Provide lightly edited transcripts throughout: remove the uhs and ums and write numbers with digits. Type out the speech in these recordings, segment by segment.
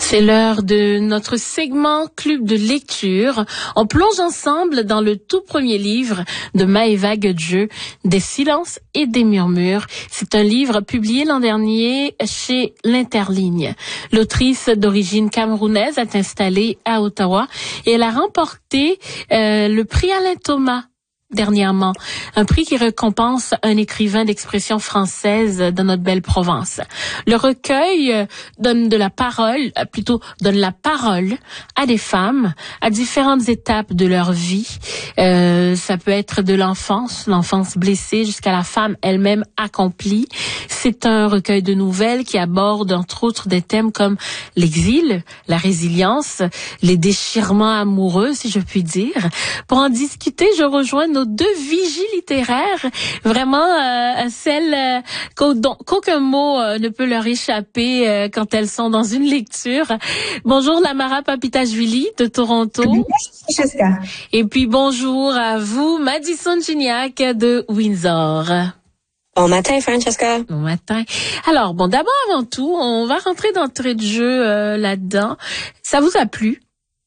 C'est l'heure de notre segment Club de lecture. On plonge ensemble dans le tout premier livre de Maëva Guedjeux, Des silences et des murmures. C'est un livre publié l'an dernier chez l'Interligne. L'autrice d'origine camerounaise est installée à Ottawa et elle a remporté le prix Alain Thomas dernièrement, un prix qui récompense un écrivain d'expression française dans notre belle Provence. Le recueil donne la parole à des femmes à différentes étapes de leur vie. Ça peut être de l'enfance blessée, jusqu'à la femme elle-même accomplie. C'est un recueil de nouvelles qui aborde entre autres des thèmes comme l'exil, la résilience, les déchirements amoureux, si je puis dire. Pour en discuter, je rejoins nos deux vigies littéraires, vraiment celles qu'aucun mot ne peut leur échapper quand elles sont dans une lecture. Bonjour Lamara Papitashvili de Toronto. Bonjour Francesca. Et puis bonjour à vous Madison Gignac de Windsor. Bon matin, Francesca. Bon matin. Alors, d'abord avant tout, on va rentrer d'entrée de jeu là-dedans. Ça vous a plu,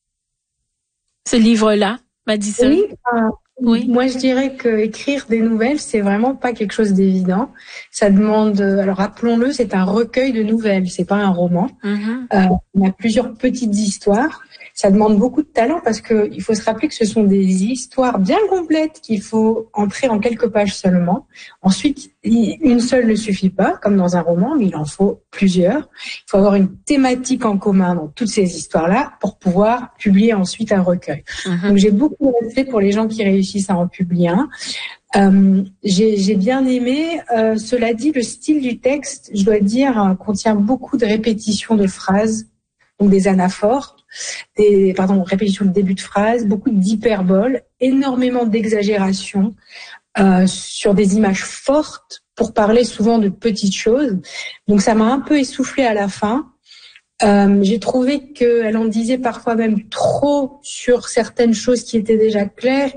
ce livre-là, Madison? Oui. Moi, je dirais que écrire des nouvelles, c'est vraiment pas quelque chose d'évident. Ça demande, alors rappelons-le, c'est un recueil de nouvelles, c'est pas un roman. On a plusieurs petites histoires. Ça demande beaucoup de talent parce que il faut se rappeler que ce sont des histoires bien complètes qu'il faut entrer en quelques pages seulement. Ensuite, une seule ne suffit pas, comme dans un roman, mais il en faut plusieurs. Il faut avoir une thématique en commun dans toutes ces histoires-là pour pouvoir publier ensuite un recueil. Donc, j'ai beaucoup de respect pour les gens qui réussissent à en publier un. J'ai bien aimé. Cela dit, le style du texte, je dois dire, contient beaucoup de répétitions de phrases, donc des anaphores. Répétition de début de phrase, beaucoup d'hyperbole, énormément d'exagération sur des images fortes pour parler souvent de petites choses. Donc ça m'a un peu essoufflée à la fin. J'ai trouvé qu'elle en disait parfois même trop sur certaines choses qui étaient déjà claires